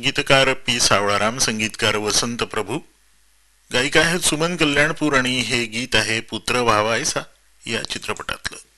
गीतकार पी सावळाराम, संगीतकार वसंत प्रभू, गायिका आहेत सुमन कल्याणपूर आणि हे गीत आहे पुत्र व्हावा ऐसा या चित्रपटातलं.